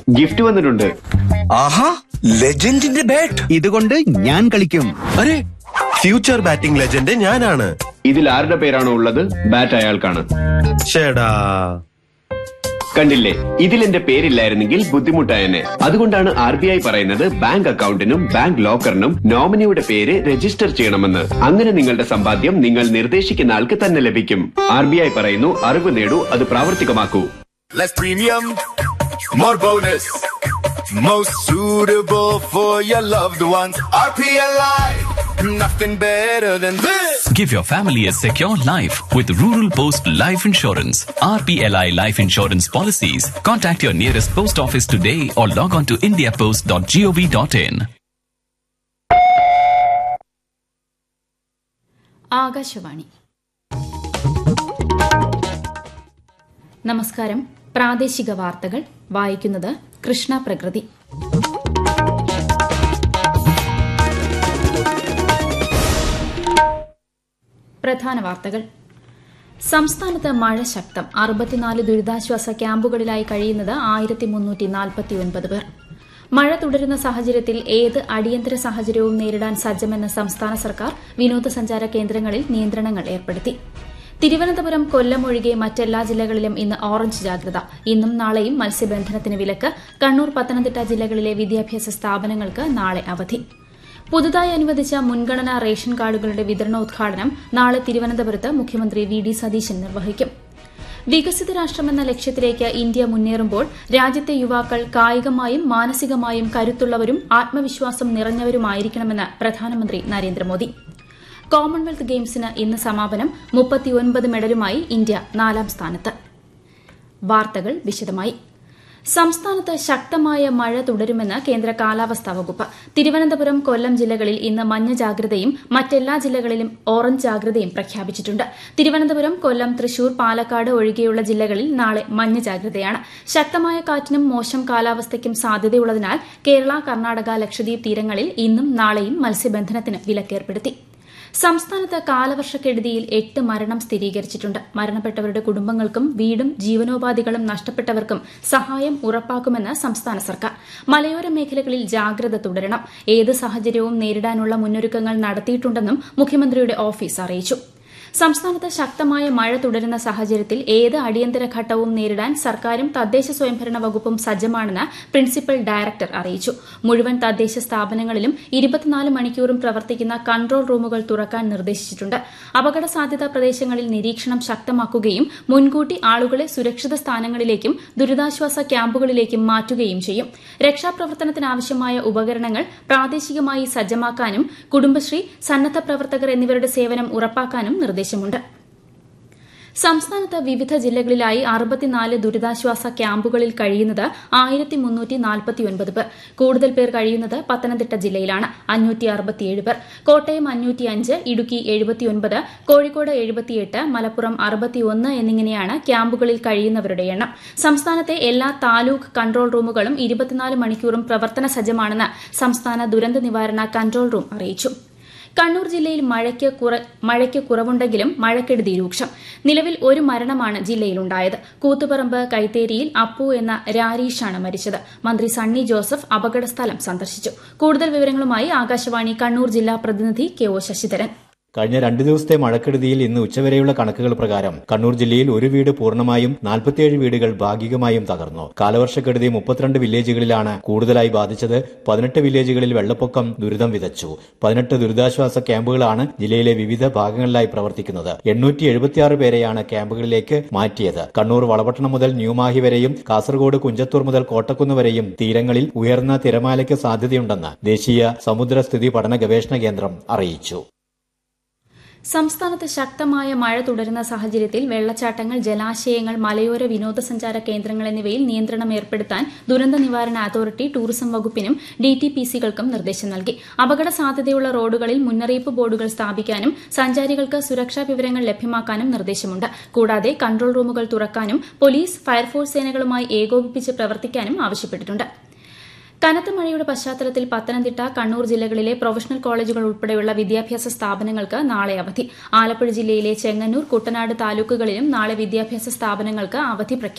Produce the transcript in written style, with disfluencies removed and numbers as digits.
Gift വന്നിട്ടുണ്ട്. ആഹാ, ലെജൻഡിന്റെ bat. ഇതുകൊണ്ട് ഞാൻ കളിക്കും. അരെ, ഫ്യൂച്ചർ ബാറ്റിംഗ് ലെജൻഡ് ഞാനാണ്. ഇതിൽ ആരുടെ പേരാണോ ഉള്ളത്, ബാറ്റ് അയാൾക്കാണ്. ചേടാ, കണ്ടില്ലേ, ഇതിൽ എന്റെ പേരില്ലായിരുന്നെങ്കിൽ ബുദ്ധിമുട്ടായെന്നെ. അതുകൊണ്ടാണ് RBI പറയുന്നത് ബാങ്ക് അക്കൗണ്ടിനും ബാങ്ക് ലോക്കറിനും നോമിനിയുടെ പേര് രജിസ്റ്റർ ചെയ്യണമെന്ന്. അങ്ങനെ നിങ്ങളുടെ സമ്പാദ്യം നിങ്ങൾ നിർദ്ദേശിക്കുന്ന ആൾക്ക് തന്നെ ലഭിക്കും. RBI പറയുന്നു, അറിവ് നേടൂ, അത് പ്രാവർത്തികമാക്കൂ. Less premium, more bonus, most suitable for your loved ones. RPLI, nothing better than this. Give your family a secure life with Rural Post Life Insurance. RPLI Life Insurance Policies. Contact your nearest post office today or log on to indiapost.gov.in. Akashvani. നമസ്കാരം. പ്രാദേശിക വാർത്തകൾ വായിക്കുന്നത് കൃഷ്ണ പ്രകൃതി. പ്രധാന വാർത്തകൾ. സംസ്ഥാനത്ത് മഴ ശക്തം. 64 ദുരിതാശ്വാസ ക്യാമ്പുകളിലായി കഴിയുന്നത് 1349 പേർ. മഴ തുടരുന്ന സാഹചര്യത്തിൽ ഏത് അടിയന്തര സാഹചര്യവും നേരിടാൻ സജ്ജമെന്ന സംസ്ഥാന സർക്കാർ വിനോദസഞ്ചാര കേന്ദ്രങ്ങളിൽ നിയന്ത്രണങ്ങൾ ഏർപ്പെടുത്തി. തിരുവനന്തപുരം, കൊല്ലം ഒഴികെ മറ്റെല്ലാ ജില്ലകളിലും ഇന്ന് ഓറഞ്ച് ജാഗ്രത. ഇന്നും നാളെയും മത്സ്യബന്ധനത്തിന് വിലക്ക്. കണ്ണൂർ, പത്തനംതിട്ട ജില്ലകളിലെ വിദ്യാഭ്യാസ സ്ഥാപനങ്ങൾക്ക് നാളെ അവധി. പുതുതായി അനുവദിച്ച മുൻഗണനാ റേഷൻ കാർഡുകളുടെ വിതരണോദ്ഘാടനം നാളെ തിരുവനന്തപുരത്ത് മുഖ്യമന്ത്രി വി ഡി സതീശൻ നിർവഹിക്കും. വികസിത രാഷ്ട്രമെന്ന ലക്ഷ്യത്തിലേക്ക് ഇന്ത്യ മുന്നേറുമ്പോൾ രാജ്യത്തെ യുവാക്കൾ കായികമായും മാനസികമായും കരുത്തുള്ളവരും ആത്മവിശ്വാസം നിറഞ്ഞവരുമായിരിക്കണമെന്ന് പ്രധാനമന്ത്രി നരേന്ദ്രമോദി. കോമൺവെൽത്ത് ഗെയിംസിന് ഇന്ന് സമാപനം. 39 മെഡലുമായി ഇന്ത്യ 4ാം സ്ഥാനത്ത്. വാർത്തകൾ വിശദമായി. സംസ്ഥാനത്ത് ശക്തമായ മഴ തുടരുമെന്ന് കേന്ദ്ര കാലാവസ്ഥാ വകുപ്പ്. തിരുവനന്തപുരം, കൊല്ലം ജില്ലകളിൽ ഇന്ന് മഞ്ഞ ജാഗ്രതയും മറ്റെല്ലാ ജില്ലകളിലും ഓറഞ്ച് ജാഗ്രതയും പ്രഖ്യാപിച്ചിട്ടുണ്ട്. തിരുവനന്തപുരം, കൊല്ലം, തൃശൂർ, പാലക്കാട് ഒഴികെയുള്ള ജില്ലകളിൽ നാളെ മഞ്ഞ ജാഗ്രതയാണ്. ശക്തമായ കാറ്റിനും മോശം കാലാവസ്ഥയ്ക്കും സാധ്യതയുള്ളതിനാൽ കേരള, കർണാടക, ലക്ഷദ്വീപ് തീരങ്ങളിൽ ഇന്നും നാളെയും മത്സ്യബന്ധനത്തിന് വിലക്കേർപ്പെടുത്തി. സംസ്ഥാനത്ത് കാലവർഷക്കെടുതിയിൽ 8 മരണം സ്ഥിരീകരിച്ചിട്ടുണ്ട്. മരണപ്പെട്ടവരുടെ കുടുംബങ്ങൾക്കും വീടും ജീവനോപാധികളും നഷ്ടപ്പെട്ടവർക്കും സഹായം ഉറപ്പാക്കുമെന്ന് സംസ്ഥാന സർക്കാർ. മലയോര മേഖലകളിൽ ജാഗ്രത തുടരണം. ഏത് സാഹചര്യവും നേരിടാനുള്ള മുന്നൊരുക്കങ്ങൾ നടത്തിയിട്ടുണ്ടെന്നും മുഖ്യമന്ത്രിയുടെ ഓഫീസ് അറിയിച്ചു. സംസ്ഥാനത്ത് ശക്തമായ മഴ തുടരുന്ന സാഹചര്യത്തിൽ ഏത് അടിയന്തര ഘട്ടവും നേരിടാൻ സർക്കാരും തദ്ദേശ സ്വയംഭരണ വകുപ്പും സജ്ജമാണെന്ന് പ്രിൻസിപ്പൽ ഡയറക്ടർ അറിയിച്ചു. മുഴുവൻ തദ്ദേശ സ്ഥാപനങ്ങളിലും 24 മണിക്കൂറും പ്രവർത്തിക്കുന്ന കൺട്രോൾ റൂമുകൾ തുറക്കാൻ നിർദ്ദേശിച്ചിട്ടുണ്ട്. അപകട സാധ്യതാ പ്രദേശങ്ങളിൽ നിരീക്ഷണം ശക്തമാക്കുകയും മുൻകൂട്ടി ആളുകളെ സുരക്ഷിത സ്ഥാനങ്ങളിലേക്കും ദുരിതാശ്വാസ ക്യാമ്പുകളിലേക്കും മാറ്റുകയും ചെയ്യും. രക്ഷാപ്രവർത്തനത്തിനാവശ്യമായ ഉപകരണങ്ങൾ പ്രാദേശികമായി സജ്ജമാക്കാനും കുടുംബശ്രീ, സന്നദ്ധ പ്രവർത്തകർ എന്നിവരുടെ സേവനം ഉറപ്പാക്കാനും നിർദ്ദേശമുണ്ട്. സംസ്ഥാനത്ത് വിവിധ ജില്ലകളിലായി 64 ദുരിതാശ്വാസ ക്യാമ്പുകളിൽ കഴിയുന്നത് 1349 പേർ. കൂടുതൽ പേർ കഴിയുന്നത് പത്തനംതിട്ട ജില്ലയിലാണ്. 567 പേർ. കോട്ടയം 505, ഇടുക്കി 79, കോഴിക്കോട് 78, മലപ്പുറം 61 എന്നിങ്ങനെയാണ് ക്യാമ്പുകളിൽ കഴിയുന്നവരുടെ എണ്ണം. സംസ്ഥാനത്തെ എല്ലാ താലൂക്ക് കൺട്രോൾ റൂമുകളും 24 മണിക്കൂറും പ്രവർത്തന സജ്ജമാണെന്ന് സംസ്ഥാന ദുരന്ത നിവാരണ കൺട്രോൾ റൂം അറിയിച്ചു. കണ്ണൂർ ജില്ലയിൽ മഴയ്ക്ക് കുറവുണ്ടെങ്കിലും മഴക്കെടുതി രൂക്ഷം. നിലവിൽ 1 മരണമാണ് ജില്ലയിലുണ്ടായത്. കൂത്തുപറമ്പ് കൈത്തേരിയിൽ അപ്പു എന്ന രാരീഷാണ് മരിച്ചത്. മന്ത്രി സണ്ണി ജോസഫ് അപകടസ്ഥലം സന്ദർശിച്ചു. കൂടുതൽ വിവരങ്ങളുമായി ആകാശവാണി കണ്ണൂർ ജില്ലാ പ്രതിനിധി കെ.ഒ. ശശിധരൻ. കഴിഞ്ഞ 2 ദിവസത്തെ മഴക്കെടുതിയിൽ ഇന്ന് ഉച്ചവരെയുള്ള കണക്കുകൾ പ്രകാരം കണ്ണൂർ ജില്ലയിൽ 1 വീട് പൂർണ്ണമായും 47 വീടുകൾ ഭാഗികമായും തകർന്നു. കാലവർഷക്കെടുതി 32 വില്ലേജുകളിലാണ് കൂടുതലായി ബാധിച്ചത്. 18 വില്ലേജുകളിൽ വെള്ളപ്പൊക്കം ദുരിതം വിതച്ചു. 18 ദുരിതാശ്വാസ ക്യാമ്പുകളാണ് ജില്ലയിലെ വിവിധ ഭാഗങ്ങളിലായി പ്രവർത്തിക്കുന്നത്. 876 പേരെയാണ് ക്യാമ്പുകളിലേക്ക് മാറ്റിയത്. കണ്ണൂർ വളപട്ടണം മുതൽ ന്യൂമാഹി വരെയും കാസർഗോഡ് കുഞ്ചത്തൂർ മുതൽ കോട്ടക്കുന്ന് വരെയും തീരങ്ങളിൽ ഉയർന്ന തിരമാലയ്ക്ക് സാധ്യതയുണ്ടെന്ന് ദേശീയ സമുദ്രസ്ഥിതി പഠന ഗവേഷണ കേന്ദ്രം അറിയിച്ചു. സംസ്ഥാനത്ത് ശക്തമായ മഴ തുടരുന്ന സാഹചര്യത്തിൽ വെള്ളച്ചാട്ടങ്ങൾ, ജലാശയങ്ങൾ, മലയോര വിനോദസഞ്ചാര കേന്ദ്രങ്ങൾ എന്നിവയിൽ നിയന്ത്രണം ഏർപ്പെടുത്താൻ ദുരന്ത നിവാരണ അതോറിറ്റി ടൂറിസം വകുപ്പിനും DTPCകൾക്കും നിർദ്ദേശം നൽകി. അപകട സാധ്യതയുള്ള റോഡുകളിൽ മുന്നറിയിപ്പ് ബോർഡുകൾ സ്ഥാപിക്കാനും സഞ്ചാരികൾക്ക് സുരക്ഷാ വിവരങ്ങൾ ലഭ്യമാക്കാനും നിർദ്ദേശമുണ്ട്. കൂടാതെ കൺട്രോൾ റൂമുകൾ തുറക്കാനും പോലീസ്, ഫയർഫോഴ്സ് സേനകളുമായി ഏകോപിപ്പിച്ച് പ്രവർത്തിക്കാനും ആവശ്യപ്പെട്ടിട്ടുണ്ട്. കനത്ത മഴയുടെ പശ്ചാത്തലത്തിൽ പത്തനംതിട്ട, കണ്ണൂർ ജില്ലകളിലെ പ്രൊഫഷണൽ കോളേജുകൾ ഉൾപ്പെടെയുള്ള വിദ്യാഭ്യാസ സ്ഥാപനങ്ങൾക്ക് നാളെ അവധി. ആലപ്പുഴ ജില്ലയിലെ ചെങ്ങന്നൂർ, കുട്ടനാട് താലൂക്കുകളിലും നാളെ വിദ്യാഭ്യാസ സ്ഥാപനങ്ങൾക്ക് അവധി പ്രഖ്യാപിച്ചു.